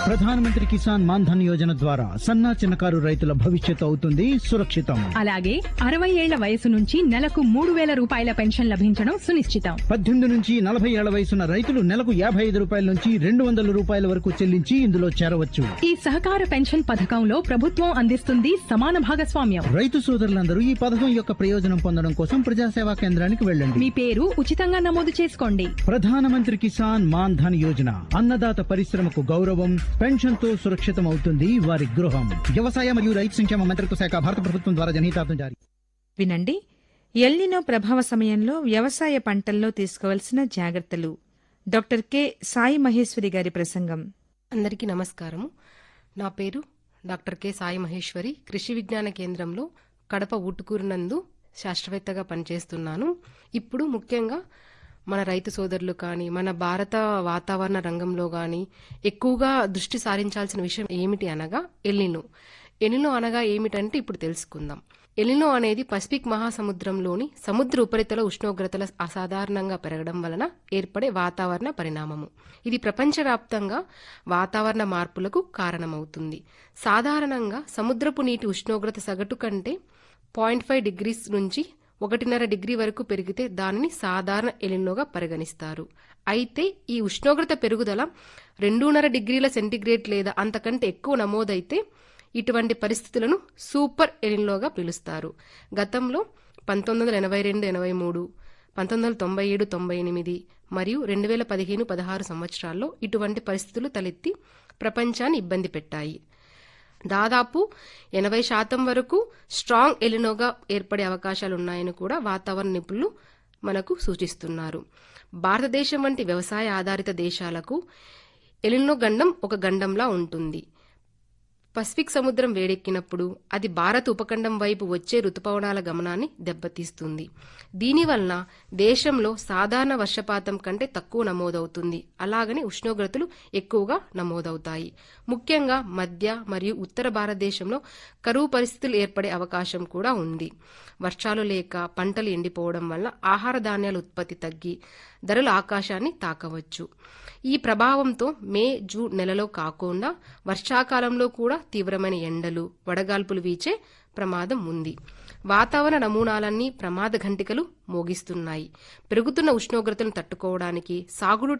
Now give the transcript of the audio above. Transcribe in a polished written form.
ప్రధానమంత్రి కిసాన్ మాన్ ధన్ యోజన ద్వారా సన్నా చిన్నకారు రైతుల భవిష్యత్తు అవుతుంది సురక్షితం. అలాగే 60 ఏళ్ల వయసు నుంచి నెలకు 3,000 రూపాయల పెన్షన్ లభించడం సునిశ్చితం. 18 నుంచి 40 ఏళ్ల వయసున్న రైతులు నెలకు 55 రూపాయల నుంచి 200 రూపాయల వరకు చెల్లించి ఇందులో చేరవచ్చు. ఈ సహకార పెన్షన్ పథకంలో ప్రభుత్వం అందిస్తుంది సమాన భాగస్వామ్యం. రైతు సోదరులందరూ ఈ పథకం యొక్క ప్రయోజనం పొందడం కోసం ప్రజాసేవా కేంద్రానికి వెళ్ళండి. మీ పేరు ఉచితంగా నమోదు చేసుకోండి. ప్రధానమంత్రి కిసాన్ మాన్ ధన్ యోజన అన్నదాత పరిశ్రమకు గౌరవం, పెన్షన్ తో సురక్షితం అవుతుంది వారి గృహం. వ్యవసాయ మరియు రైతు సంక్షేమ మంత్రిత్వ శాఖ, భారత ప్రభుత్వం ద్వారా జనహితార్థం జారీ. వినండి, ఎల్నినో ప్రభావ సమయంలో వ్యవసాయ పంటల్లో తీసుకోవాల్సిన జాగ్రత్తలు. డాక్టర్ కె సాయి మహేశ్వరి గారి ప్రసంగం. అందరికీ నమస్కారము. నా పేరు డాక్టర్ కె సాయి మహేశ్వరి. కృషి విజ్ఞాన కేంద్రంలో కడప ఊటుకూరు నందు శాస్త్రవేత్తగా పనిచేస్తున్నాను. ఇప్పుడు ముఖ్యంగా మన రైతు సోదరులు కానీ, మన భారత వాతావరణ రంగంలో కానీ ఎక్కువగా దృష్టి సారించాల్సిన విషయం ఏమిటి అనగా ఎల్నినో. ఎల్నినో అనగా ఏమిటంటే ఇప్పుడు తెలుసుకుందాం. ఎల్నినో అనేది పసిఫిక్ మహాసముద్రంలోని సముద్ర ఉపరితల ఉష్ణోగ్రతల అసాధారణంగా పెరగడం వలన ఏర్పడే వాతావరణ పరిణామము. ఇది ప్రపంచవ్యాప్తంగా వాతావరణ మార్పులకు కారణమవుతుంది. సాధారణంగా సముద్రపు నీటి ఉష్ణోగ్రత సగటు కంటే 0.5 డిగ్రీస్ నుంచి 1.5 డిగ్రీ వరకు పెరిగితే దానిని సాధారణ ఎల్నినోగా పరిగణిస్తారు. అయితే ఈ ఉష్ణోగ్రత పెరుగుదల 2.5 డిగ్రీల సెంటీగ్రేడ్ లేదా అంతకంటే ఎక్కువ నమోదైతే ఇటువంటి పరిస్థితులను సూపర్ ఎల్నినోగా పిలుస్తారు. గతంలో 1982-83, 1997-98 మరియు 2015-16 సంవత్సరాల్లో ఇటువంటి పరిస్థితులు తలెత్తి ప్రపంచాన్ని ఇబ్బంది పెట్టాయి. దాదాపు 80% వరకు స్ట్రాంగ్ ఎల్నినోగా ఏర్పడే అవకాశాలున్నాయని కూడా వాతావరణ నిపుణులు మనకు సూచిస్తున్నారు. భారతదేశం వంటి వ్యవసాయ ఆధారిత దేశాలకు ఎల్నినో గండం ఒక గండంలా ఉంటుంది. పసిఫిక్ సముద్రం వేడెక్కినప్పుడు అది భారత ఉపఖండం వైపు వచ్చే రుతుపవనాల గమనాన్ని దెబ్బతీస్తుంది. దీనివలన దేశంలో సాధారణ వర్షపాతం కంటే తక్కువ నమోదవుతుంది. అలాగని ఉష్ణోగ్రతలు ఎక్కువగా నమోదవుతాయి. ముఖ్యంగా మధ్య మరియు ఉత్తర భారతదేశంలో కరువు పరిస్థితులు ఏర్పడే అవకాశం కూడా ఉంది. వర్షాలు లేక పంటలు ఎండిపోవడం వల్ల ఆహార ధాన్యాల ఉత్పత్తి తగ్గి ధరలు ఆకాశాన్ని తాకవచ్చు. ఈ ప్రభావంతో మే, జూన్ నెలలో కాకుండా వర్షాకాలంలో కూడా తీవ్రమైన ఎండలు, వడగాల్పులు వీచే ప్రమాదం ఉంది. వాతావరణ నమూనాలన్నీ ప్రమాద ఘంటికలు మోగిస్తున్నాయి. పెరుగుతున్న ఉష్ణోగ్రతలను తట్టుకోవడానికి సాగుడు